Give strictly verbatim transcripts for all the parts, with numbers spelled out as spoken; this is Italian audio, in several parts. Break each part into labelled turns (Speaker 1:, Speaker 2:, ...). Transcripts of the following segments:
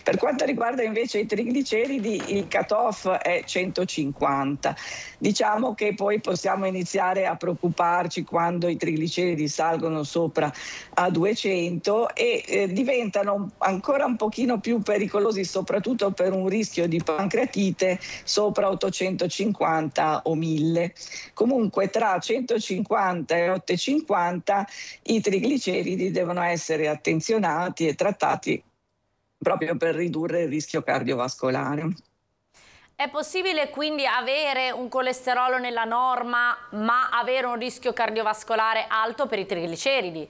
Speaker 1: Per quanto riguarda invece i trigliceridi, il cut-off è centocinquanta. Diciamo che poi possiamo iniziare a preoccuparci quando i trigliceridi salgono sopra a duecento e eh, diventano ancora un pochino più pericolosi, soprattutto per un rischio di pancreatite sopra ottocentocinquanta o mille. Comunque tra centocinquanta e ottocentocinquanta i trigliceridi devono essere attenzionati e trattati proprio per ridurre il rischio cardiovascolare.
Speaker 2: È possibile quindi avere un colesterolo nella norma ma avere un rischio cardiovascolare alto per i trigliceridi?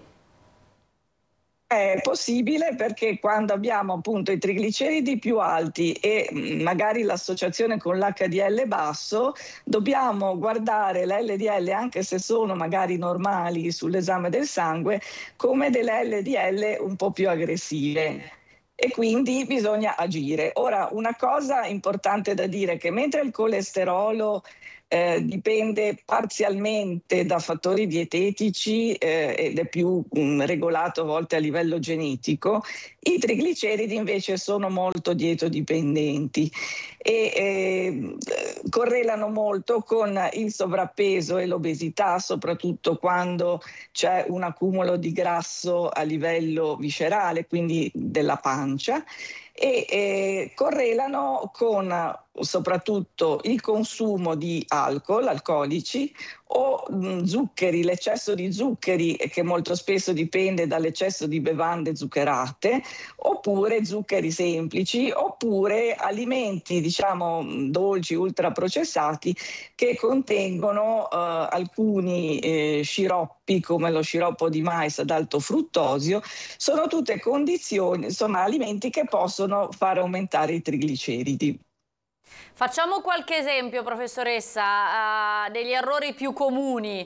Speaker 1: È possibile perché quando abbiamo appunto i trigliceridi più alti e magari l'associazione con l'H D L basso, dobbiamo guardare l'L D L, anche se sono magari normali sull'esame del sangue, come delle L D L un po' più aggressive. E quindi bisogna agire. Ora, una cosa importante da dire è che mentre il colesterolo eh, dipende parzialmente da fattori dietetici eh, ed è più mh, regolato a volte a livello genetico, i trigliceridi invece sono molto dietodipendenti e eh, correlano molto con il sovrappeso e l'obesità, soprattutto quando c'è un accumulo di grasso a livello viscerale, quindi della pancia, e eh, correlano con soprattutto il consumo di alcol, alcolici o mh, zuccheri, l'eccesso di zuccheri che molto spesso dipende dall'eccesso di bevande zuccherate, oppure zuccheri semplici, oppure alimenti diciamo dolci, ultraprocessati che contengono eh, alcuni eh, sciroppi come lo sciroppo di mais ad alto fruttosio. Sono tutte condizioni, insomma alimenti che possono far aumentare i trigliceridi.
Speaker 2: Facciamo qualche esempio, professoressa, uh, degli errori più comuni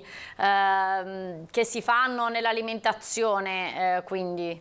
Speaker 2: uh, che si fanno nell'alimentazione, uh, quindi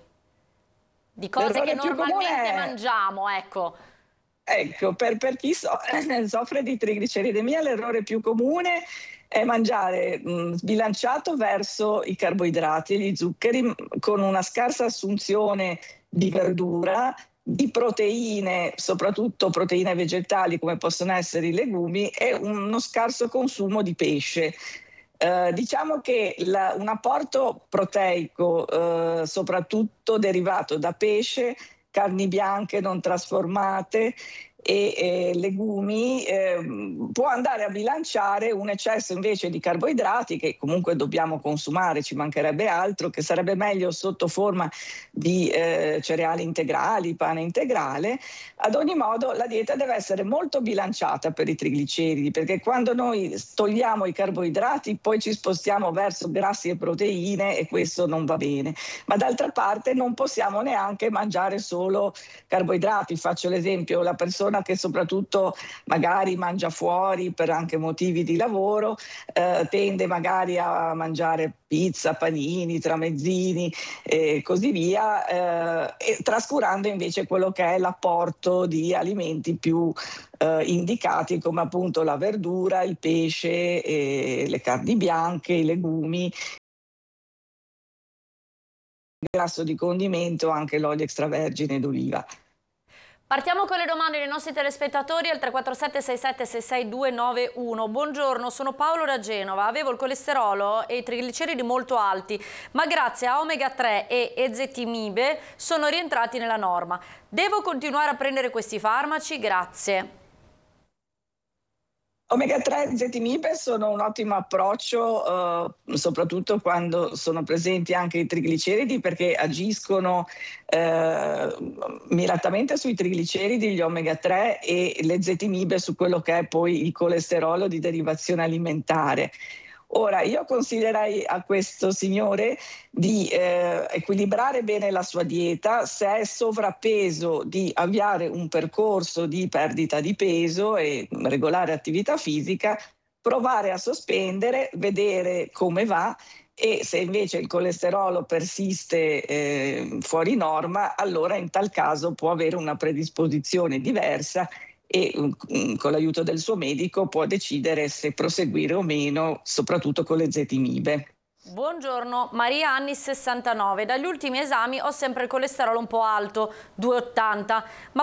Speaker 2: di cose che normalmente è... mangiamo, ecco.
Speaker 1: Ecco, per, per chi so, soffre di trigliceridemia l'errore più comune è mangiare mh, sbilanciato verso i carboidrati e gli zuccheri con una scarsa assunzione di verdura, di proteine, soprattutto proteine vegetali come possono essere i legumi, e uno scarso consumo di pesce. Eh, diciamo che la, un apporto proteico, eh, soprattutto derivato da pesce, carni bianche non trasformate e, e legumi, eh, può andare a bilanciare un eccesso invece di carboidrati che comunque dobbiamo consumare, ci mancherebbe altro, che sarebbe meglio sotto forma di eh, cereali integrali, pane integrale. Ad ogni modo la dieta deve essere molto bilanciata per i trigliceridi, perché quando noi togliamo i carboidrati poi ci spostiamo verso grassi e proteine e questo non va bene. Ma d'altra parte non possiamo neanche mangiare solo carboidrati. Faccio l'esempio, la persona che soprattutto magari mangia fuori per anche motivi di lavoro, eh, tende magari a mangiare pizza, panini, tramezzini e così via, eh, e trascurando invece quello che è l'apporto di alimenti più eh, indicati come appunto la verdura, il pesce, e le carni bianche, i legumi, il grasso di condimento, anche l'olio extravergine d'oliva.
Speaker 2: Partiamo con le domande dei nostri telespettatori al tre quattro sette sei sette sei sei due nove uno. Buongiorno, sono Paolo da Genova, avevo il colesterolo e i trigliceridi molto alti, ma grazie a omega tre e ezetimibe sono rientrati nella norma. Devo continuare a prendere questi farmaci? Grazie.
Speaker 1: Omega tre e ezetimibe sono un ottimo approccio, eh, soprattutto quando sono presenti anche i trigliceridi, perché agiscono eh, miratamente sui trigliceridi, gli omega tre, e le ezetimibe su quello che è poi il colesterolo di derivazione alimentare. Ora, io consiglierei a questo signore di eh, equilibrare bene la sua dieta, se è sovrappeso di avviare un percorso di perdita di peso e regolare attività fisica, provare a sospendere, vedere come va, e se invece il colesterolo persiste eh, fuori norma, allora in tal caso può avere una predisposizione diversa e um, con l'aiuto del suo medico può decidere se proseguire o meno, soprattutto con le ezetimibe.
Speaker 2: Buongiorno, Maria Anni sessantanove. Dagli ultimi esami ho sempre il colesterolo un po' alto, due ottanta, ma